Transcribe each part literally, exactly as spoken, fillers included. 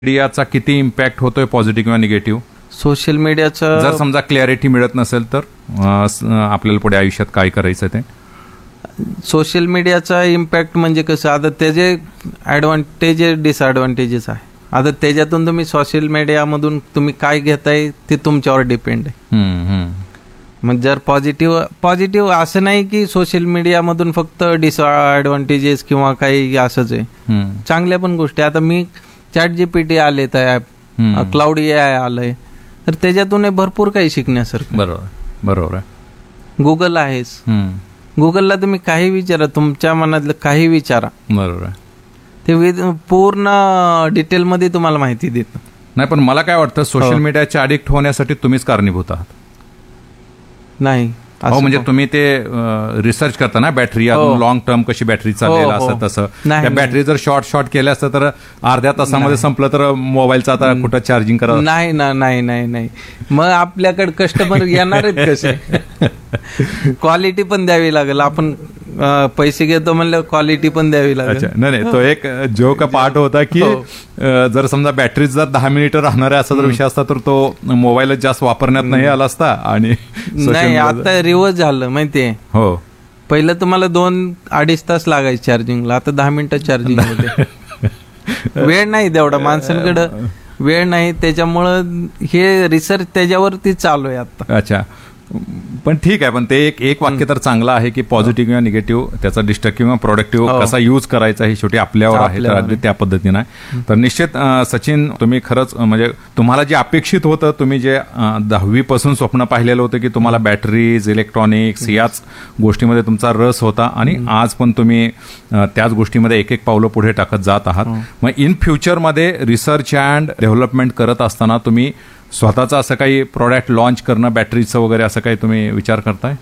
मीडियाचा किती इम्पॅक्ट होतोय पॉझिटिव्ह किंवा निगेटिव्ह? सोशल मीडियाचा जर समजा क्लॅरिटी मिळत नसेल तर अं, स- आपल्याला पुढे आयुष्यात काय करायचं ते? सोशल मीडियाचा इम्पॅक्ट म्हणजे कसं, आता त्याचे ॲडव्हान्टेजेस डिसॲडव्हान्टेजेस आहे. आता त्याच्यातून तुम्ही सोशल मीडियामधून तुम्ही काय घेताय ते तुमच्यावर डिपेंड आहे. हम्म, हम्म. मग जर पॉझिटिव्ह पॉझिटिव्ह असं नाही की सोशल मीडियामधून फक्त डिसॲडव्हान्टेजेस किंवा काही असंच आहे. हम्म, चांगल्या पण गोष्टी, आता मी चॅट जीपीटी आले तर ॲप, हम्म. क्लाउड ए आय आलंय, तर त्याच्यातून हे भरपूर काही शिकण्यासारखं. बरोबर बरोबर आहे. गुगल आहेच, हम्म, गुगलला तुम्ही काही विचारा, तुमच्या मनातलं काही विचारा, बरोबर आहे. ते विद पूर्ण डिटेलमध्ये तुम्हाला माहिती देतं. नाही, पण मला काय वाटतं सोशल हो. मीडियाच्या अडिक्ट होण्यासाठी तुम्हीच कारणीभूत आहात. नाही हो, असं म्हणजे पण- तुम्ही ते रिसर्च करता ना, बॅटरी हो. लॉंग टर्म कशी बॅटरी चालेल हो, हो. असं तसं. नाही, त्या नाही. बॅटरी जर शॉर्ट शॉर्ट केल्या असतं तर अर्ध्या तासामध्ये नाही. संपलं तर मोबाईलचं आता कुठं चार्जिंग करा. नाही ना, नाही नाही नाही मग आपल्याकडे कस्टमर येणार आहेत कसे? क्वालिटी पण द्यावी लागेल. आपण अं, पैसे घेतो म्हणलं क्वालिटी पण द्यावी अच्छा, लागेल. नाही नाही, तो एक जोक पार्ट होता की हो. अ, जर समजा बॅटरी जर दहा मिनिटं राहणार आहे असा जर विषय असता तर तो मोबाईलच जास्त वापरण्यात नाही आला असता. आणि social नाही, media- आता रिवर्स झालं माहितीये. हो. पहिलं तुम्हाला दोन अडीच तास लागायचे चार्जिंगला, आता दहा मिनिटं चार्जिंग होते. वेळ नाही तेवढा माणसांकडं, वेळ नाही, त्याच्यामुळं हे रिसर्च त्याच्यावरती चालू आहे आता. अच्छा, पण ठीक आहे, पण ते एक एक वाक्य तर चांगलं आहे की पॉझिटिव्ह किंवा निगेटिव्ह त्याचा डिस्ट्रक्टिव्ह किंवा प्रोडक्टिव्ह हो. कसा यूज करायचा हे शेवटी आपल्यावर आहे. तर आपल्यावर अगदी आहे. त्या पद्धतीनं आहे. तर निश्चित अं, सचिन, तुम्ही खरंच अं, म्हणजे तुम्हाला जे अपेक्षित होतं, तुम्ही जे दहावी पासून स्वप्न पाहिलेलं होतं की तुम्हाला बॅटरीज, इलेक्ट्रॉनिक्स याच गोष्टीमध्ये तुमचा रस होता आणि आज पण तुम्ही अं, त्याच गोष्टीमध्ये एक एक पावलं पुढे टाकत जात आहात. मग इन फ्युचरमध्ये रिसर्च अँड डेव्हलपमेंट करत असताना तुम्ही स्वतःचं असं काही प्रोडक्ट लॉन्च करणं, बॅटरीचं वगैरे असं काही तुम्ही विचार करताय?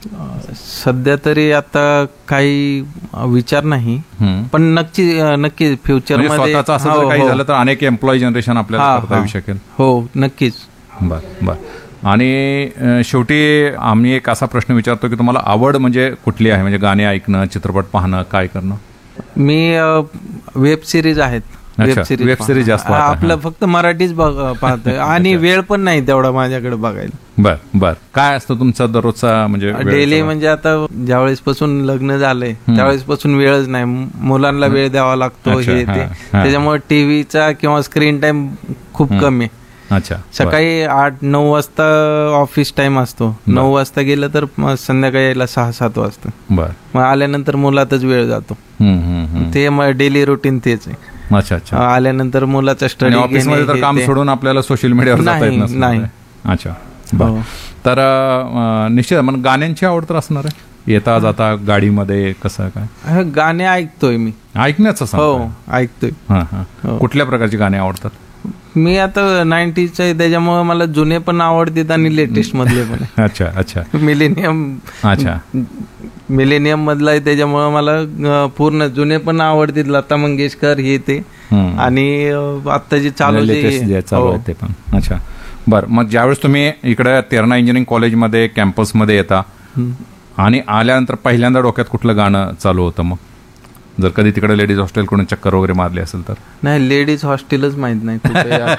सध्या तरी आता काही विचार नाही, हम्म. पण नक्की नक्की फ्युचर म्हणजे मध्ये स्वतःचं असं हो, जर काही हो. झालं तर अनेक एम्प्लॉई जनरेशन आपल्याला हा, करता हा. येऊ शकेल. हो, नक्कीच. बर बर. आणि अं, शेवटी आम्ही एक असा प्रश्न विचारतो की तुम्हाला आवड म्हणजे कुठली आहे? म्हणजे गाणे ऐकणं, चित्रपट पाहणं, काय करणं? मी वेब सिरीज आहेत. अच्छा, web series जास्त हा, पाहता, आपलं फक्त मराठीच बघ- पाहतोय आणि वेळ पण नाही तेवढा माझ्याकडे बघायला. बर बर. काय असतं तुमचा दररोजचा म्हणजे वेळेचा? डेली म्हणजे आता ज्यावेळेस पासून लग्न झालंय त्यावेळेस पासून वेळच नाही, मुलांना वेळ द्यावा लागतो, अच्छा, हे हा, ते, हा. त्याच्यामुळे टीव्हीचा किंवा स्क्रीन टाइम खूप कमी आहे. अच्छा, बर. सकाळी आठ नऊ वाजता ऑफिस टाइम असतो, नऊ वाजता गेलं तर मग संध्याकाळी यायला सहा सात वाजता, बर. मग आल्यानंतर मुलातच वेळ जातो. हम्म, हम्म, हम्म. ते मग डेली रुटीन तेच आहे. अच्छा अच्छा. आल्यानंतर मुलाचा आणि स्टडी ऑफिसमध्ये तर काम सोडून आपल्याला सोशल मीडियावर जाता येत नाही, नसतं. नाही. अच्छा, बर. तर अं, निश्चित मग गाण्यांची आवड तर असणार आहे. येता जाता गाडीमध्ये कसं काय? गाणे ऐकतोय मी. ऐकण्याचं हो, सांगताय? ऐकतोय. हां हां. हो. कुठल्या प्रकारची गाणी आवडतात? मी आता नाईन्टीजचा आहे, त्याच्यामुळे मला जुने पण आवडतात आणि लेटेस्ट मधले पण आहे. अच्छा अच्छा मिलेनियम अच्छा. मिलेनियम मधला आहे, त्याच्यामुळे मला अं, पूर्ण जुने पण आवडतात, लता मंगेशकर हे ते, हम्म. आणि अं, आता जे चालू जे- लेटेस्ट जे चालू हो. आहे ते पण. अच्छा, बरं. मग ज्यावेळेस तुम्ही इकडे तेरणा इंजिनिअरिंग कॉलेजमध्ये कॅम्पसमध्ये येता हम्म. आणि आल्यानंतर पहिल्यांदा डोक्यात कुठलं गाणं चालू होतं मग? जर कधी तिकडे लेडीज हॉस्टेलकडून चक्कर वगैरे मारली असेल तर? नाही, लेडीज हॉस्टेलच माहित नाही कुठे आहे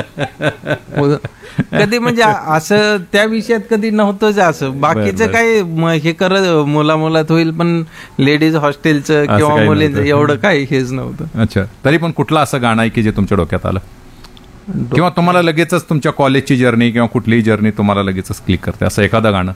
आता. कधी म्हणजे असं त्या विषयात कधी नव्हतंच असं. बाकीचं बरं. काय म- हे करत मुला मुलात होईल, पण लेडीज हॉस्टेलचं असं किंवा काही मुलींचं नव्हतं. एवढं काही हेच नव्हतं. अच्छा, तरी पण कुठलं असं गाणं आहे की जे तुमच्या डोक्यात आलं किंवा तुम्हाला लगेचच तुमच्या कॉलेजची जर्नी किंवा कुठलीही जर्नी तुम्हाला लगेचच क्लिक करते असं एखादं गाणं?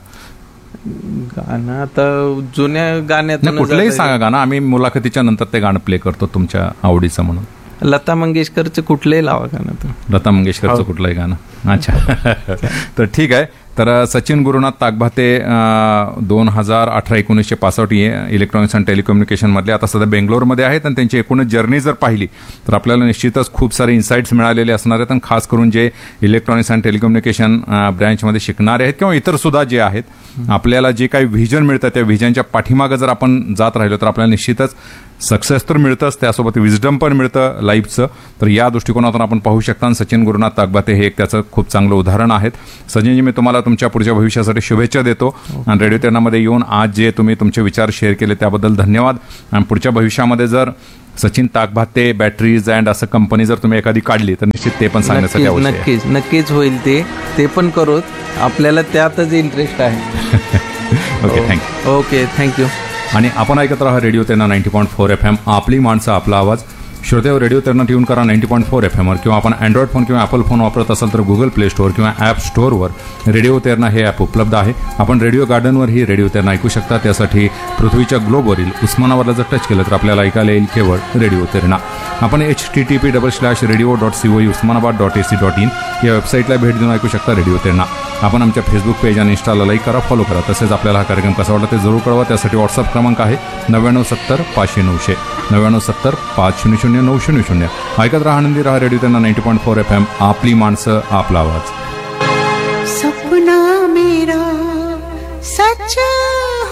गाणं आता जुन्या गाण्यात नाही, कुठलंही सांगा गाणं, आम्ही मुलाखतीच्या नंतर ते गाणं प्ले करतो तुमच्या आवडीचं म्हणून. लता मंगेशकरचं कुठलंही लावा गाणं तर. लता मंगेशकरचं हो. कुठलंही गाणं? अच्छा. तर ठीक आहे. तर सचिन गुरुनाथ ताकभाते दोन हजार अठरा एकोणीसशे पासष्ट इलेक्ट्रॉनिक्स अँड टेलिकम्युनिकेशन मधले आता सध्या बेंगलोरमध्ये आहेत आणि त्यांची एकूणच जर्नी जर पाहिली तर आपल्याला निश्चितच खूप सारे इन्साइट्स मिळालेले असणार आहेत. आणि खास करून जे इलेक्ट्रॉनिक्स अँड टेलिकम्युनिकेशन ब्रँचमध्ये शिकणारे आहेत किंवा इतर सुद्धा जे आहेत, आपल्याला जे काही व्हिजन मिळतं त्या व्हिजनच्या पाठीमागं जर आपण जात राहिलो तर आपल्याला निश्चितच सक्सेस तर मिळतंच, त्यासोबत विजडम पण मिळतं लाईफचं. तर या दृष्टिकोनातून आपण पाहू शकता. आणि सचिन गुरुनाथ ताकभाते हे एक त्याचं खूप चांगलं उदाहरण आहेत. सचिनजी, मी तुम्हाला तुमच्या पुढच्या भविष्यासाठी शुभेच्छा देतो आणि रेडिओ तेरणामध्ये येऊन आज जे तुम्ही तुमचे विचार शेअर केले त्याबद्दल धन्यवाद. आणि पुढच्या भविष्यामध्ये जर सचिन ताकभाते बॅटरीज अँड असं कंपनी जर तुम्ही एखादी काढली तर निश्चित ते पण सांगण्यासाठी नक्कीच आवश्यक आहे. नक्कीच नक्कीच होईल ते ते पण करूत आपल्याला त्यातच इंटरेस्ट आहे. Okay thank you. Okay thank you. आणि आपण ऐकत राहा radio Terna ninety point four F M आपली माणसं आपला आवाज. श्रोते रेडिओ तेरणा ट्यून करा नाईन्टी पॉईंट फोर एफ एमवर किंवा आपण अँड्रॉइड फोन किंवा ॲपल फोन वापरत असाल तर गुगल प्ले स्टोअर किंवा ॲप स्टोअरवर रेडिओ तेरणा हे ॲप उपलब्ध आहे. आपण रेडिओ गार्डनवरही रेडिओ तेरणा ऐकू शकता. त्यासाठी पृथ्वीच्या ग्लोबवरील उस्मानाबादला जर टच केलं तर आपल्याला ऐकायला येईल केवळ रेडिओ तेरणा. आपण H T T P double slash radio dot C O Osmanabad dot A C dot in या वेबसाईटला भेट देऊन ऐकू शकता रेडिओ तेरणा. आपण आमच्या फेसबुक पेज आणि इंस्टाला लाईक करा, फॉलो करा. तसेच आपल्याला हा कार्यक्रम कसा वाटला ते जरूर कळवा. त्यासाठी व्हॉट्सअप क्रमांक आहे नव्याण्णव सत्तर पाचशे नऊशे नव्याण्णव सत्तर पाच शून्य शून्य नऊ शून्य शून्य. ऐकत राहा आनंदी राहा radio Terna ninety point four F M आपली माणसं आपला आवाज. सपना